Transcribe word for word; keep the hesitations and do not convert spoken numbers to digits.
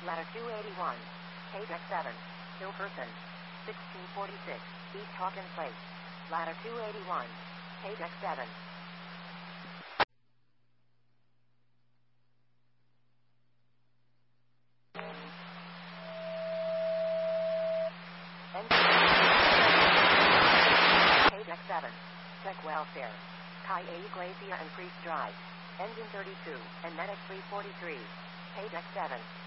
Ladder two eighty-one. Page X seven. Hillperson. sixteen forty-six. East Hawkins Place. Ladder two eighty-one. Page X seven. Page X seven. Check welfare. Chi A Glacia and Priest Drive. Engine thirty-two, and Medic three forty-three. Page X seven.